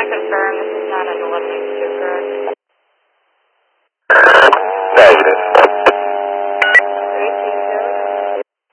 confirm this is not an eliminate two, correct?